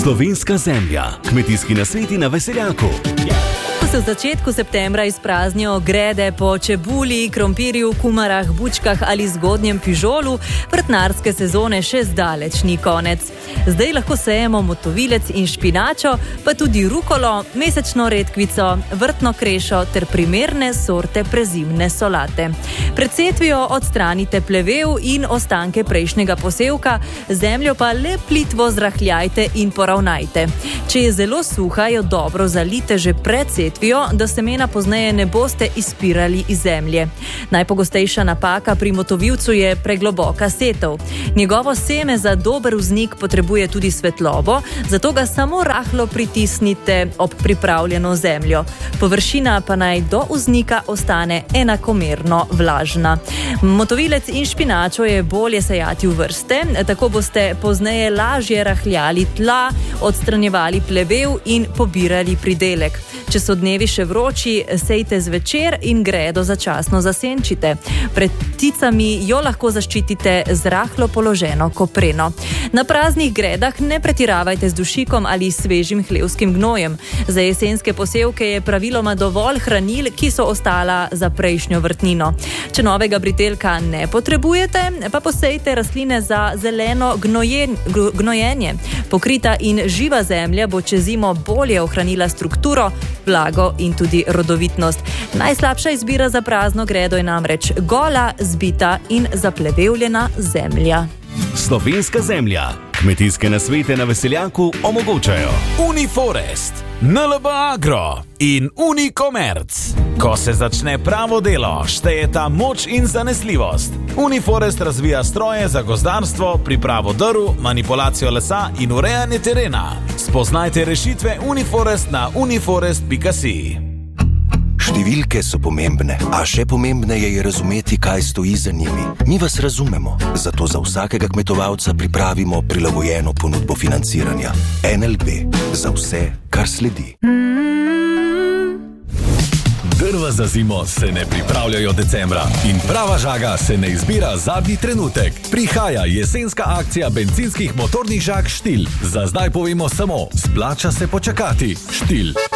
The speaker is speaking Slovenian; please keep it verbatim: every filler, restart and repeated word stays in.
Slovenska zemlja. Kmetijski nasveti na Veseljaku. Ko se v začetku septembra izpraznijo grede po čebuli, krompirju, kumarah, bučkah ali zgodnjem fižolu, vrtnarske sezone še zdaleč ni konec. Zdaj lahko sejemo motovilec in špinačo, pa tudi rukolo, mesečno redkvico, vrtno krešo ter primerne sorte prezimne solate. Pred setvijo odstranite plevel in ostanke prejšnjega posevka, zemljo pa le plitvo zrahljajte in poravnajte. Če je zelo suha, jo dobro zalijte že pred setvijo, da semena pozneje ne boste izpirali iz zemlje. Najpogostejša napaka pri motovilcu je pregloboka setev. Njegovo seme za dober vznik potrebuje tudi svetlobo, zato ga samo rahlo pritisnite ob pripravljeno zemljo. Površina pa naj do vznika ostane enakomerno vlažna. Motovilec in špinačo je bolje sejati v vrste, tako boste pozneje lažje rahljali tla, odstranjevali plevel in pobirali pridelek. Če so dnevi še vroči, sejte zvečer in gredo začasno zasenčite. Pred pticami jo lahko zaščitite z rahlo položeno kopreno. Na praznih gredah ne pretiravajte z dušikom ali svežim hlevskim gnojem. Za jesenske posevke je praviloma dovolj hranil, ki so ostala za prejšnjo vrtnino. Če novega pridelka ne potrebujete, pa posejte rastline za zeleno gnojen, gnojenje. Pokrita in živa zemlja bo čez zimo bolje ohranila strukturo, vlago in tudi rodovitnost. Najslabša izbira za prazno gredo je namreč gola, zbita in zaplevevljena zemlja. Slovenska zemlja. Kmetijske nasvete na Veseljaku omogočajo Uniforest, N L B Agro in Unikomerc. Ko se začne pravo delo, štejeta moč in zanesljivost. Uniforest razvija stroje za gozdarstvo, pripravo drv, manipulacijo lesa in urejanje terena. Spoznajte rešitve Uniforest na uniforest pika si. Številke so pomembne, a še pomembneje je razumeti, kaj stoji za njimi. Mi vas razumemo, zato za vsakega kmetovalca pripravimo prilagojeno ponudbo financiranja. N L B. Za vse, kar sledi. Drva za zimo se ne pripravljajo decembra in prava žaga se ne izbira zadnji trenutek. Prihaja jesenska akcija bencinskih motornih žag Štil. Za zdaj povemo samo, splača se počakati. Štil.